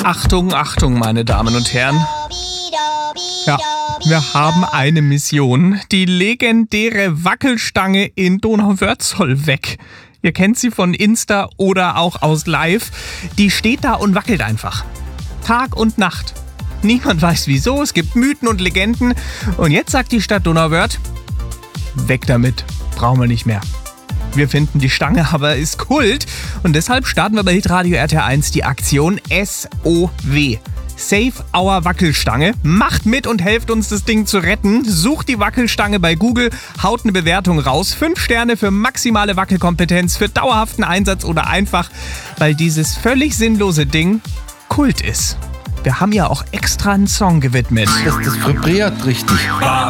Achtung, Achtung, meine Damen und Herren. Ja, wir haben eine Mission. Die legendäre Wackelstange in Donauwörth soll weg. Ihr kennt sie von Insta oder auch aus Live. Die steht da und wackelt einfach. Tag und Nacht. Niemand weiß wieso, es gibt Mythen und Legenden. Und jetzt sagt die Stadt Donauwörth, weg damit, brauchen wir nicht mehr. Wir finden die Stange aber ist Kult und deshalb starten wir bei Hitradio RT1 die Aktion SOW. Save Our Wackelstange. Macht mit und helft uns, das Ding zu retten. Sucht die Wackelstange bei Google, haut eine Bewertung raus. 5 Sterne für maximale Wackelkompetenz, für dauerhaften Einsatz oder einfach, weil dieses völlig sinnlose Ding Kult ist. Wir haben ja auch extra einen Song gewidmet. Das vibriert richtig.